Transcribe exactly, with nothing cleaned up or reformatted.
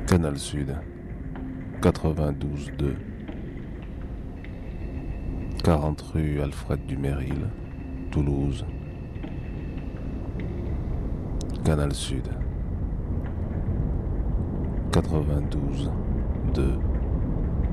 Canal Sud, quatre-vingt-douze deux, quarante rue Alfred Dumeril, Toulouse. Canal Sud, quatre-vingt-douze deux.